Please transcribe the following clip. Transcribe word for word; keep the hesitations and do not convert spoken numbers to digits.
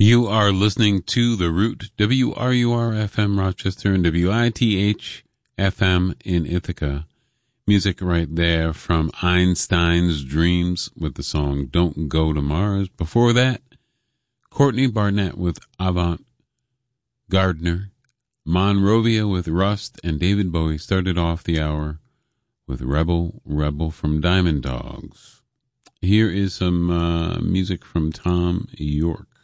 You are listening to The Root, W R U R F M Rochester and W I T H F M in Ithaca. Music right there from Einstein's Dreams with the song Don't Go to Mars. Before that, Courtney Barnett with Avant Gardner. Monrovia with Rust, and David Bowie started off the hour with Rebel Rebel from Diamond Dogs. Here is some uh, music from Tom York.